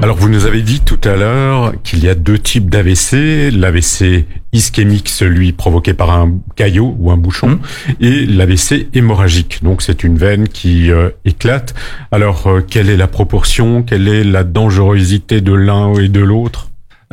Alors, vous nous avez dit tout à l'heure qu'il y a deux types d'AVC, l'AVC ischémique, celui provoqué par un caillot ou un bouchon, et l'AVC hémorragique. Donc, c'est une veine qui éclate. Alors, quelle est la proportion? Quelle est la dangerosité de l'un et de l'autre?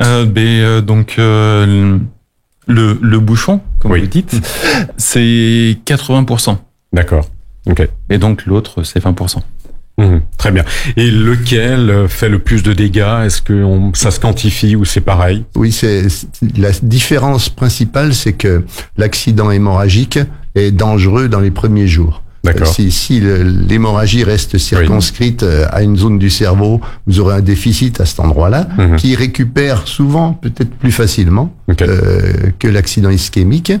Le bouchon, comme vous dites, c'est 80%. D'accord. Ok. Et donc l'autre, c'est 20%. Très bien. Et lequel fait le plus de dégâts? Est-ce que ça se quantifie ou c'est pareil? Oui, c'est la différence principale, c'est que l'accident hémorragique est dangereux dans les premiers jours. D'accord. Si l'hémorragie reste circonscrite à une zone du cerveau, vous aurez un déficit à cet endroit-là qui récupère souvent, peut-être plus facilement que l'accident ischémique.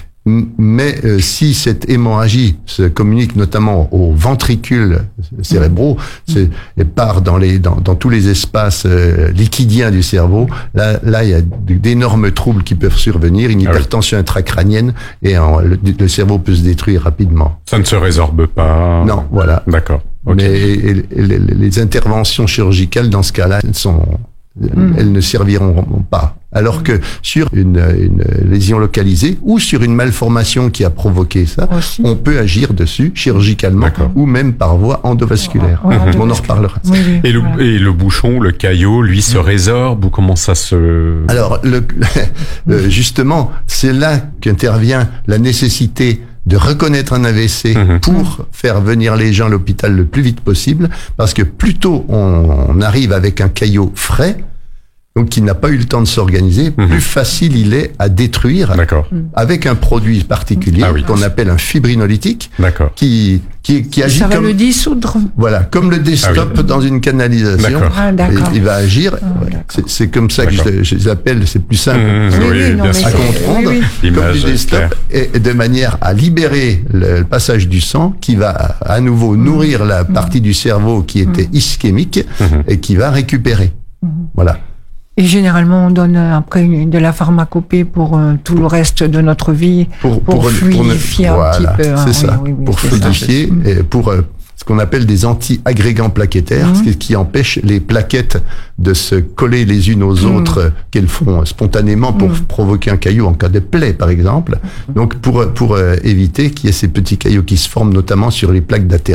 Mais si cette hémorragie se communique notamment aux ventricules cérébraux, et part dans tous les espaces liquidiens du cerveau, là il y a d'énormes troubles qui peuvent survenir, une hypertension intracrânienne, et le cerveau peut se détruire rapidement. Ça ne se résorbe pas? Non, voilà. D'accord. Okay. Mais les interventions chirurgicales dans ce cas-là elles ne serviront pas. Alors que sur une lésion localisée ou sur une malformation qui a provoqué ça, on peut agir dessus chirurgicalement ou même par voie endovasculaire. On en reparlera. Et le bouchon, le caillot, lui, se résorbe ou comment ça se... Alors, justement, c'est là qu'intervient la nécessité de reconnaître un AVC pour faire venir les gens à l'hôpital le plus vite possible, parce que plus tôt on arrive avec un caillot frais, donc qui n'a pas eu le temps de s'organiser, plus facile il est à détruire avec un produit particulier qu'on appelle un fibrinolytique, qui agit ça va comme le dissoudre. Voilà, comme le déstope dans une canalisation. Il va agir. C'est comme ça que je les appelle. C'est plus simple à comprendre. Comme du déstope, et de manière à libérer le passage du sang, qui va à nouveau nourrir la partie du cerveau qui était ischémique et qui va récupérer. Voilà. Et généralement, on donne après de la pharmacopée pour tout le reste de notre vie, pour fluidifier un petit peu. C'est ça, pour fluidifier et pour ce qu'on appelle des anti-agrégants plaquettaires, ce qui empêche les plaquettes de se coller les unes aux autres qu'elles font spontanément pour provoquer un caillot en cas de plaie, par exemple. Donc, pour éviter qu'il y ait ces petits caillots qui se forment notamment sur les plaques